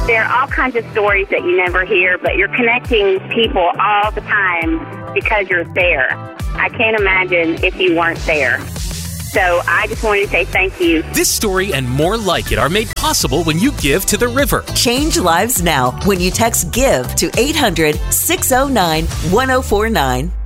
There are all kinds of stories that you never hear, but you're connecting people all the time because you're there. I can't imagine if you weren't there. So I just wanted to say thank you. This story and more like it are made possible when you give to the river. Change lives now when you text GIVE to 800-609-1049.